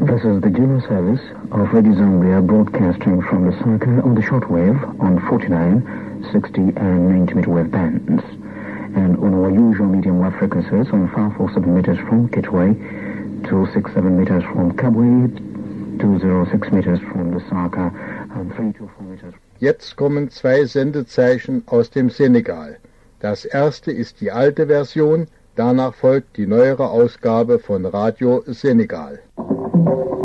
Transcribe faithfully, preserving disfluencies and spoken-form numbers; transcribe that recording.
This is the Giro service of Radio Zambia broadcasting from Lusaka on the shortwave on forty-nine, sixty and ninety meter wave bands, and on our usual medium wave frequencies on five four seven meters from Kitwe, two six seven meters from Kabwe, two zero six meters from Lusaka, and three two four meters. Jetzt kommen zwei Sendezeichen aus dem Senegal. Das erste ist die alte Version, danach folgt die neuere Ausgabe von Radio Senegal.